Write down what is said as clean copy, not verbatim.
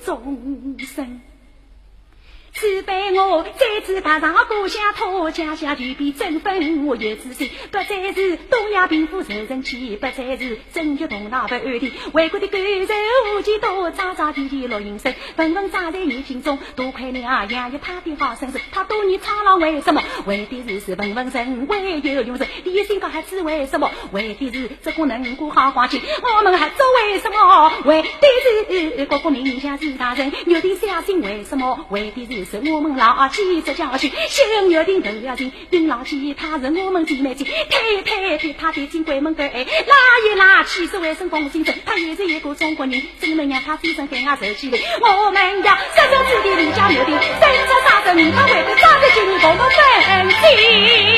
终身。此辈我再次踏上故乡土，家乡就比争分我有自信，不再是东亚贫富受人欺，不再是争取同老不安的为国的感受无忌多扎扎地地落营生，纷纷扎在你心中，多亏了养育他的好身世，他多年苍老为什么？为的是文文人为有用人，第心高孩子为什么？为的是这个能过好光景，我们还做为什么？为的是国国民乡是大人，有的相信为什么？为的是我们老几这教训，先约定头了情，并牢记他是我们姐妹亲，推他的进鬼门关，拉一拉去是为生公心生，他也是一个中国人，怎能让他飞身跟俺受气的？我们要深深自己立下约定，生着杀生，他为了抓着金共同分清。